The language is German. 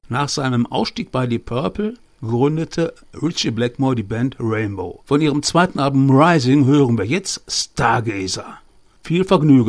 Nach seinem Ausstieg bei Deep Purple gründete Ritchie Blackmore die Band Rainbow. Von ihrem zweiten Album Rising hören wir jetzt Stargazer. Viel Vergnügen!